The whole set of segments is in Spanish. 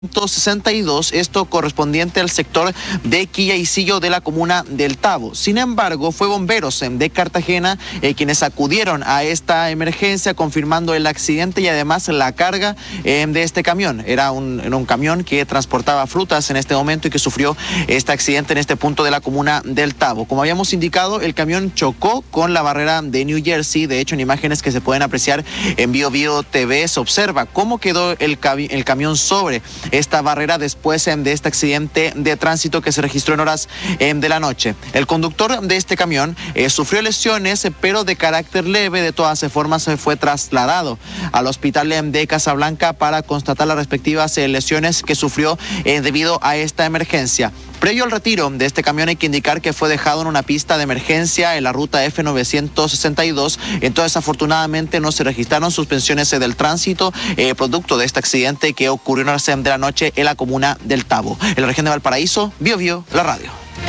162, esto correspondiente al sector de Quillaisillo de la comuna del Tabo. Sin embargo, fue bomberos de Cartagena quienes acudieron a esta emergencia confirmando el accidente y además la carga de este camión. Era un camión que transportaba frutas en este momento y que sufrió este accidente en este punto de la comuna del Tabo. Como habíamos indicado, el camión chocó con la barrera de New Jersey. De hecho, en imágenes que se pueden apreciar en Bio TV se observa cómo quedó el camión sobre esta barrera después de este accidente de tránsito que se registró en horas de la noche. El conductor de este camión sufrió lesiones, pero de carácter leve. De todas formas, fue trasladado al hospital de Casablanca para constatar las respectivas lesiones que sufrió debido a esta emergencia. Previo al retiro de este camión hay que indicar que fue dejado en una pista de emergencia en la ruta F962. Entonces, afortunadamente, no se registraron suspensiones del tránsito producto de este accidente que ocurrió en horas de la noche en la comuna del Tabo. En la región de Valparaíso, Bio, la radio.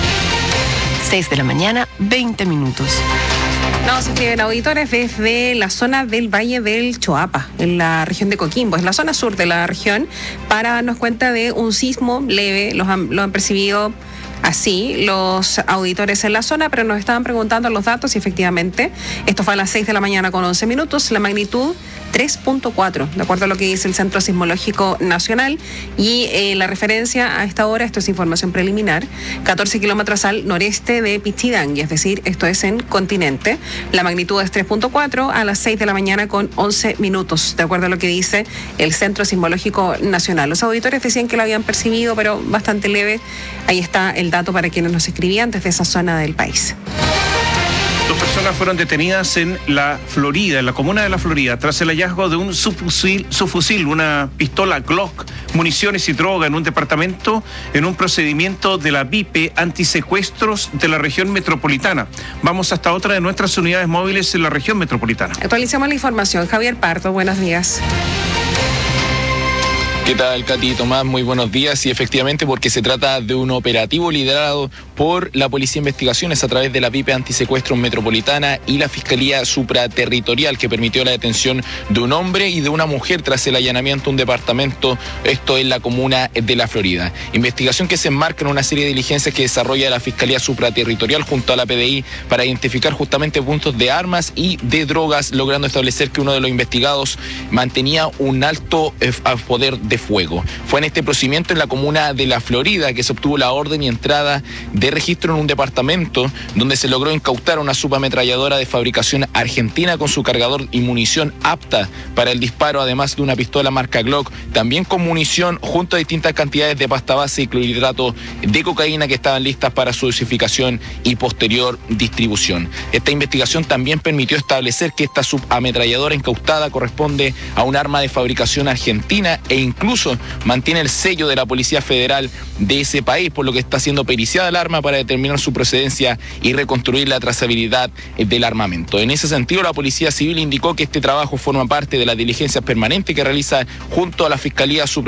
6 de la mañana, 20 minutos. Nos escriben auditores desde la zona del Valle del Choapa, en la región de Coquimbo, es la zona sur de la región, para darnos cuenta de un sismo leve. Lo han percibido así los auditores en la zona, pero nos estaban preguntando los datos y efectivamente esto fue a las 6 de la mañana con 11 minutos, la magnitud 3.4, de acuerdo a lo que dice el Centro Sismológico Nacional, y la referencia a esta hora, esto es información preliminar, 14 kilómetros al noreste de Pichidangui, es decir, esto es en continente. La magnitud es 3.4 a las 6 de la mañana con 11 minutos, de acuerdo a lo que dice el Centro Sismológico Nacional. Los auditores decían que lo habían percibido, pero bastante leve. Ahí está el dato para quienes nos escribían desde esa zona del país. 2 personas fueron detenidas en la Florida, en la comuna de la Florida, tras el hallazgo de un subfusil, una pistola Glock, municiones y droga en un departamento en un procedimiento de la VIP antisecuestros de la región metropolitana. Vamos hasta otra de nuestras unidades móviles en la región metropolitana. Actualizamos la información. Javier Pardo, buenos días. ¿Qué tal, Katy y Tomás? Muy buenos días. Y efectivamente, porque se trata de un operativo liderado por la Policía de Investigaciones a través de la VIP Antisecuestros Metropolitana y la Fiscalía Supraterritorial, que permitió la detención de un hombre y de una mujer tras el allanamiento de un departamento, esto en la comuna de la Florida. Investigación que se enmarca en una serie de diligencias que desarrolla la Fiscalía Supraterritorial junto a la PDI para identificar justamente puntos de armas y de drogas, logrando establecer que uno de los investigados mantenía un alto poder de fuego. Fue en este procedimiento en la comuna de la Florida que se obtuvo la orden y entrada de registro en un departamento donde se logró incautar una subametralladora de fabricación argentina con su cargador y munición apta para el disparo, además de una pistola marca Glock, también con munición junto a distintas cantidades de pasta base y clorhidrato de cocaína que estaban listas para su dosificación y posterior distribución. Esta investigación también permitió establecer que esta subametralladora incautada corresponde a un arma de fabricación argentina e incluso mantiene el sello de la Policía Federal de ese país, por lo que está siendo periciada el arma para determinar su procedencia y reconstruir la trazabilidad del armamento. En ese sentido, la Policía Civil indicó que este trabajo forma parte de las diligencias permanentes que realiza junto a la Fiscalía Supraterritorial